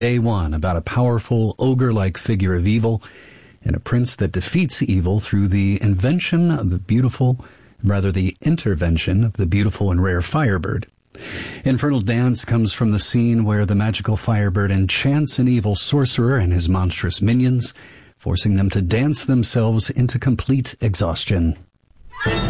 Day one, about a powerful ogre-like figure of evil and a prince that defeats evil through the intervention of the beautiful and rare Firebird. Infernal Dance comes from the scene where the magical Firebird enchants an evil sorcerer and his monstrous minions, forcing them to dance themselves into complete exhaustion.